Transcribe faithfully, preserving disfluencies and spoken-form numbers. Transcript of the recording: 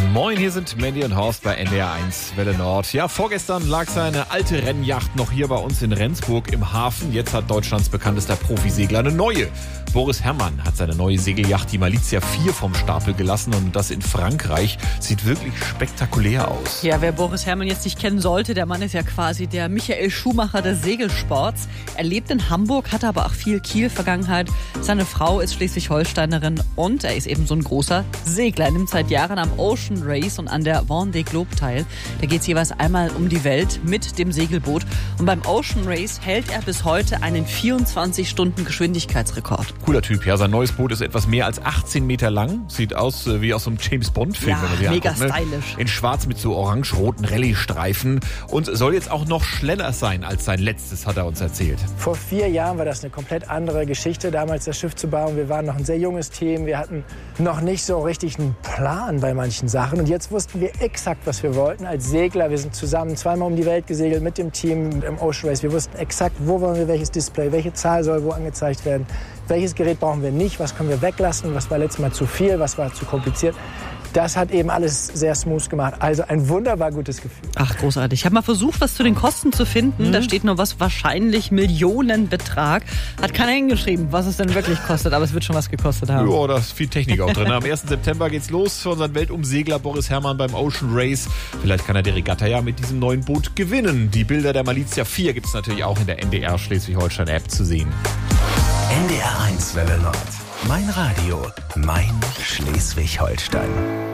Moin, hier sind Mandy und Horst bei N D R eins Welle Nord. Ja, vorgestern lag seine alte Rennjacht noch hier bei uns in Rendsburg im Hafen. Jetzt hat Deutschlands bekanntester Profisegler eine neue. Boris Herrmann hat seine neue Segelyacht, die Malizia vier, vom Stapel gelassen und das in Frankreich. Sieht wirklich spektakulär aus. Ja, wer Boris Herrmann jetzt nicht kennen sollte, der Mann ist ja quasi der Michael Schumacher des Segelsports. Er lebt in Hamburg, hat aber auch viel Kiel-Vergangenheit. Seine Frau ist Schleswig-Holsteinerin und er ist eben so ein großer Segler. Er nimmt seit Jahren am Ocean Race und an der Vendée Globe teil. Da geht es jeweils einmal um die Welt mit dem Segelboot. Und beim Ocean Race hält er bis heute einen vierundzwanzig Stunden Geschwindigkeitsrekord. Cooler Typ, ja. Sein neues Boot ist etwas mehr als achtzehn Meter lang. Sieht aus äh, wie aus so einem James-Bond-Film. Ja, wenn man sich mega anguckt, ne? stylisch. In schwarz mit so orange-roten Rallye-Streifen. Und soll jetzt auch noch schneller sein als sein letztes, hat er uns erzählt. Vor vier Jahren war das eine komplett andere Geschichte, damals das Schiff zu bauen. Wir waren noch ein sehr junges Team. Wir hatten noch nicht so richtig einen Plan bei manchen Sachen. Und jetzt wussten wir exakt, was wir wollten als Segler. Wir sind zusammen zweimal um die Welt gesegelt mit dem Team im Ocean Race. Wir wussten exakt, wo wollen wir welches Display, welche Zahl soll wo angezeigt werden, welches Gerät brauchen wir nicht, was können wir weglassen, was war letztes Mal zu viel, was war zu kompliziert. Das hat eben alles sehr smooth gemacht. Also ein wunderbar gutes Gefühl. Ach, großartig. Ich habe mal versucht, was zu den Kosten zu finden. Mhm. Da steht nur was, wahrscheinlich Millionenbetrag. Hat keiner hingeschrieben, was es denn wirklich kostet, aber es wird schon was gekostet haben. Ja, da ist viel Technik auch drin. Am ersten September geht's los für unseren Weltumsegler Boris Herrmann beim Ocean Race. Vielleicht kann er die Regatta ja mit diesem neuen Boot gewinnen. Die Bilder der Malizia vier gibt's natürlich auch in der N D R Schleswig-Holstein-App zu sehen. N D R eins Welle Nord. Mein Radio, mein Schleswig-Holstein.